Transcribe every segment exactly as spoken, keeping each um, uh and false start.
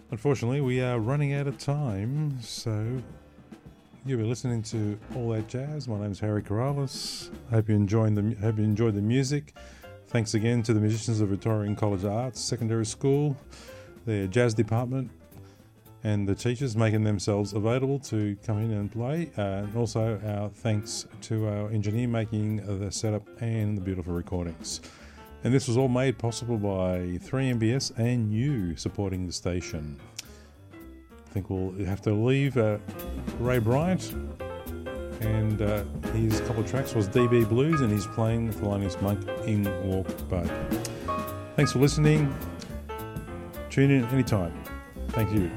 Unfortunately, we are running out of time, so you've been listening to All That Jazz. My name's Harry Corrales. Hope you enjoyed the hope you enjoyed the music. Thanks again to the musicians of Victorian College of Arts Secondary School, their jazz department, and the teachers making themselves available to come in and play. Uh, and also our thanks to our engineer making the setup and the beautiful recordings. And this was all made possible by three M B S and you supporting the station. I think we'll have to leave uh, Ray Bryant, and uh, his couple of tracks was D B Blues, and he's playing Thelonious Monk in Walk Bud. Thanks for listening. Tune in anytime. Thank you.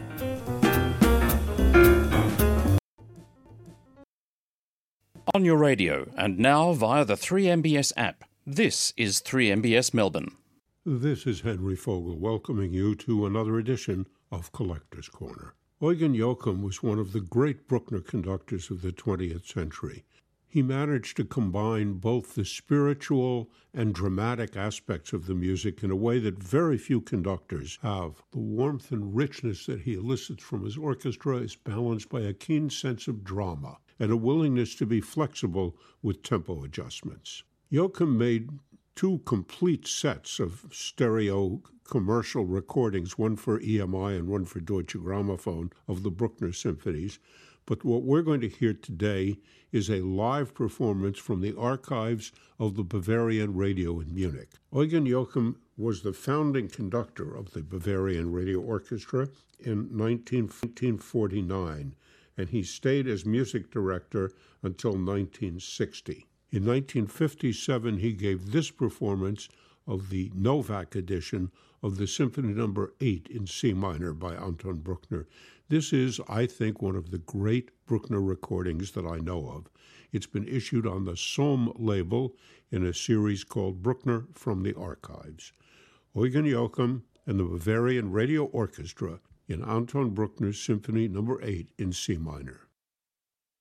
On your radio and now via the three M B S app. This is three M B S Melbourne. This is Henry Fogel welcoming you to another edition of Collector's Corner. Eugen Joachim was one of the great Bruckner conductors of the twentieth century. He managed to combine both the spiritual and dramatic aspects of the music in a way that very few conductors have. The warmth and richness that he elicits from his orchestra is balanced by a keen sense of drama and a willingness to be flexible with tempo adjustments. Joachim made two complete sets of stereo commercial recordings, one for E M I and one for Deutsche Grammophon, of the Bruckner symphonies. But what we're going to hear today is a live performance from the archives of the Bavarian Radio in Munich. Eugen Joachim was the founding conductor of the Bavarian Radio Orchestra in nineteen forty-nine, and he stayed as music director until nineteen sixty. In nineteen fifty-seven, he gave this performance of the Novak edition of the Symphony Number eight in C minor by Anton Bruckner. This is, I think, one of the great Bruckner recordings that I know of. It's been issued on the Sohm label in a series called Bruckner from the Archives. Eugen Joachim and the Bavarian Radio Orchestra in Anton Bruckner's Symphony Number eight in C minor.